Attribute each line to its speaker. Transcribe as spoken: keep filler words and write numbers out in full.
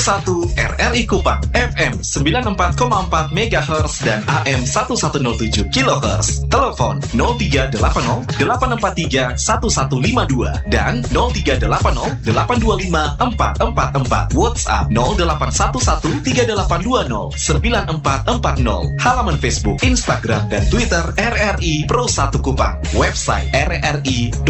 Speaker 1: satu R R I Kupang F M sembilan puluh empat koma empat megahertz dan A M seribu seratus tujuh kilohertz. Telepon nol tiga delapan nol delapan empat tiga satu satu lima dua dan nol tiga delapan nol delapan dua lima empat empat empat. WhatsApp nol delapan satu satu tiga delapan dua nol sembilan empat empat nol. Halaman Facebook, Instagram, dan Twitter R R I Pro satu Kupang. Website r r i dot